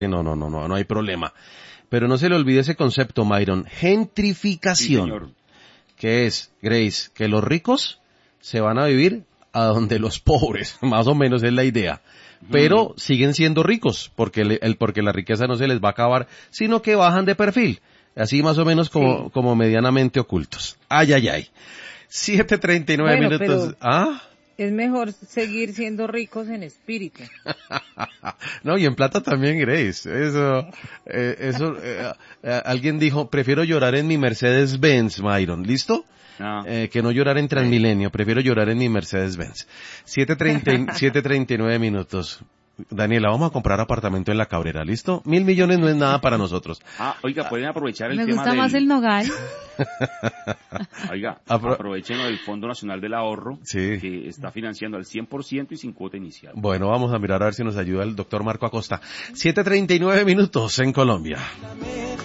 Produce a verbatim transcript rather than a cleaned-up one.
No, no, no, no, no hay problema. Pero no se le olvide ese concepto, Myron, gentrificación. Sí, señor. Que es, Grace, que los ricos se van a vivir a donde los pobres, más o menos es la idea. Pero mm. siguen siendo ricos, porque el, el, porque la riqueza no se les va a acabar, sino que bajan de perfil. Así más o menos como, sí. como medianamente ocultos. Ay, ay, ay. siete treinta y nueve bueno, minutos. ¿Ah? Es mejor seguir siendo ricos en espíritu. No, y en plata también, Grace. Eso, eh, eso, eh, eh, alguien dijo, prefiero llorar en mi Mercedes-Benz, Myron. ¿Listo? No. Eh, que no llorar en Transmilenio. Prefiero llorar en mi Mercedes-Benz. siete treinta y nueve minutos. Daniela, vamos a comprar apartamento en La Cabrera, ¿listo? Mil millones no es nada para nosotros. Ah, oiga, pueden aprovechar el Me tema gusta del... más el nogal. Oiga, Apro... aprovechen el Fondo Nacional del Ahorro, sí. que está financiando al cien por ciento y sin cuota inicial. Bueno, vamos a mirar a ver si nos ayuda el doctor Marco Acosta. siete treinta y nueve minutos en Colombia.